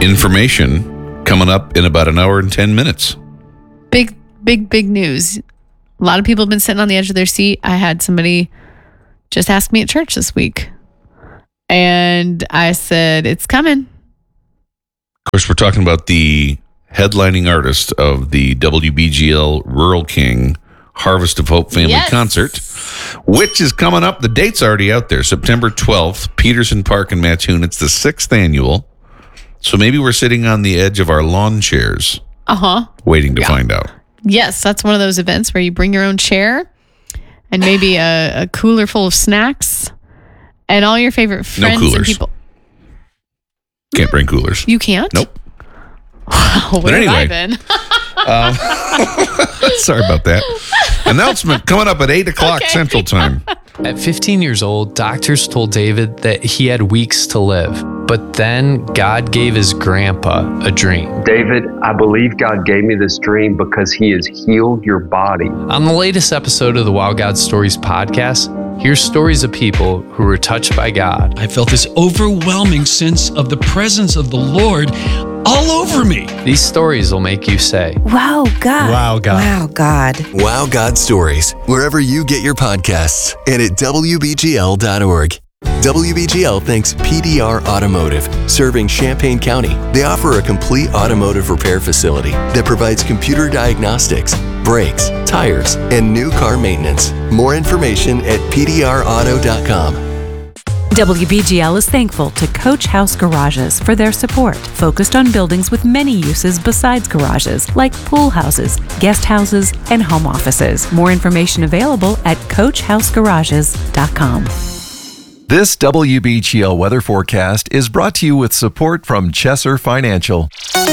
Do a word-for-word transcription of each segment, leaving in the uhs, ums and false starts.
information coming up in about an hour and ten minutes. Big, big, big news. A lot of people have been sitting on the edge of their seat. I had somebody just ask me at church this week. And I said, it's coming. Of course, we're talking about the headlining artist of the W B G L Rural King Harvest of Hope Family Yes. Concert, which is coming up. The date's already out there. September twelfth, Peterson Park in Mattoon. It's the sixth annual. So maybe we're sitting on the edge of our lawn chairs. Uh-huh. Waiting to Yeah. find out. Yes, that's one of those events where you bring your own chair and maybe a, a cooler full of snacks and all your favorite No friends coolers. and people. Can't bring coolers. You can't? Nope. Wow, where But have I anyway. been? Um, sorry about that. Announcement coming up at eight o'clock Okay. Central Time. At fifteen years old, doctors told David that he had weeks to live. But then God gave his grandpa a dream. David, I believe God gave me this dream because he has healed your body. On the latest episode of the Wow God Stories podcast, here's stories of people who were touched by God. I felt this overwhelming sense of the presence of the Lord all over me. These stories will make you say, Wow, God. Wow, God. Wow, God. Wow God Stories, wherever you get your podcasts and at W B G L dot org. W B G L thanks P D R Automotive, serving Champaign County. They offer a complete automotive repair facility that provides computer diagnostics, brakes, tires, and new car maintenance. More information at P D R auto dot com. W B G L is thankful to Coach House Garages for their support, focused on buildings with many uses besides garages, like pool houses, guest houses, and home offices. More information available at coach house garages dot com. This W B G L weather forecast is brought to you with support from Chesser Financial.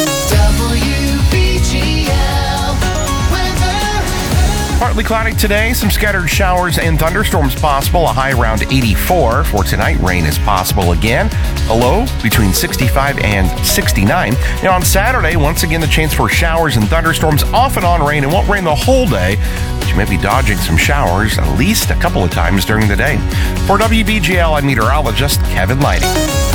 Partly cloudy today, some scattered showers and thunderstorms possible, a high around eighty-four. For tonight, rain is possible again, a low between sixty-five and sixty-nine. Now on Saturday, once again, the chance for showers and thunderstorms, off and on rain. It won't rain the whole day, but you may be dodging some showers at least a couple of times during the day. For W B G L, I'm meteorologist Kevin Lighting.